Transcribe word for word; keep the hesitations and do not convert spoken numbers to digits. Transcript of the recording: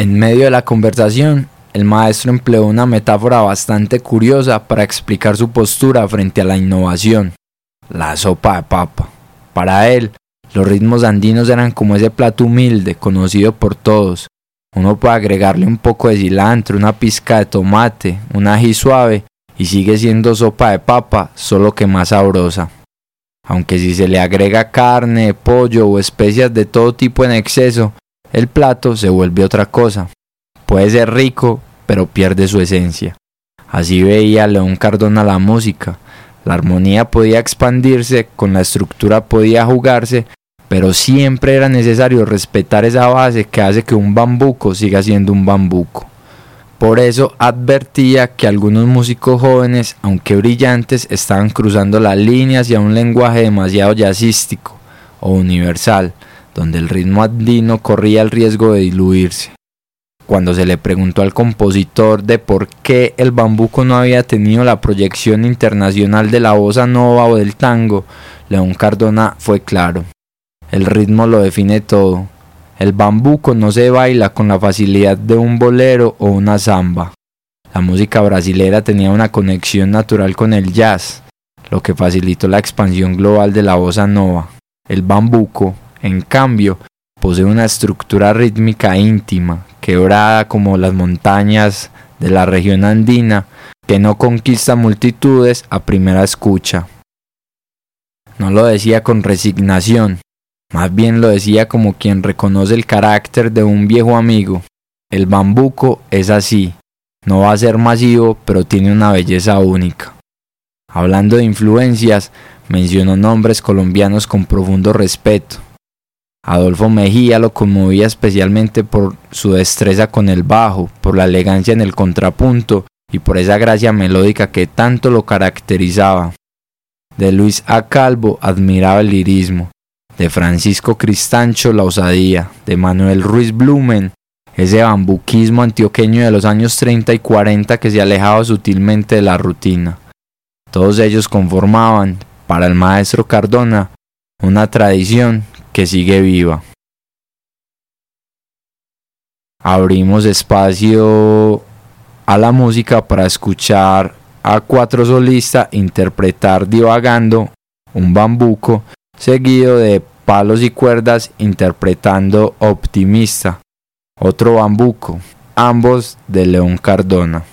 En medio de la conversación, el maestro empleó una metáfora bastante curiosa para explicar su postura frente a la innovación: la sopa de papa. Para él, los ritmos andinos eran como ese plato humilde, conocido por todos. Uno puede agregarle un poco de cilantro, una pizca de tomate, un ají suave, y sigue siendo sopa de papa, solo que más sabrosa. Aunque si se le agrega carne, pollo o especias de todo tipo en exceso, el plato se vuelve otra cosa. Puede ser rico, pero pierde su esencia. Así veía León Cardona la música. La armonía podía expandirse, con la estructura podía jugarse, pero siempre era necesario respetar esa base que hace que un bambuco siga siendo un bambuco. Por eso advertía que algunos músicos jóvenes, aunque brillantes, estaban cruzando la línea hacia un lenguaje demasiado jazzístico o universal, donde el ritmo andino corría el riesgo de diluirse. Cuando se le preguntó al compositor de por qué el bambuco no había tenido la proyección internacional de la bossa nova o del tango, León Cardona fue claro: el ritmo lo define todo. El bambuco no se baila con la facilidad de un bolero o una samba. La música brasilera tenía una conexión natural con el jazz, lo que facilitó la expansión global de la bossa nova. El bambuco, en cambio, posee una estructura rítmica íntima, quebrada como las montañas de la región andina, que no conquista multitudes a primera escucha. No lo decía con resignación, más bien lo decía como quien reconoce el carácter de un viejo amigo. El bambuco es así, no va a ser masivo, pero tiene una belleza única. Hablando de influencias, mencionó nombres colombianos con profundo respeto. Adolfo Mejía lo conmovía especialmente por su destreza con el bajo, por la elegancia en el contrapunto y por esa gracia melódica que tanto lo caracterizaba. De Luis A. Calvo admiraba el lirismo, de Francisco Cristancho la osadía, de Manuel Ruiz Blumen ese bambuquismo antioqueño de los años treinta y cuarenta que se alejaba sutilmente de la rutina. Todos ellos conformaban, para el maestro Cardona, una tradición que sigue viva. Abrimos espacio a la música para escuchar a cuatro solistas interpretar Divagando, un bambuco, seguido de Palos y Cuerdas interpretando Optimista, otro bambuco, ambos de León Cardona.